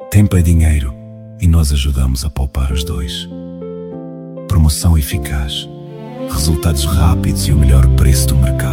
Tempo é dinheiro e nós ajudamos a poupar os dois. Promoção eficaz, resultados rápidos e o melhor preço do mercado.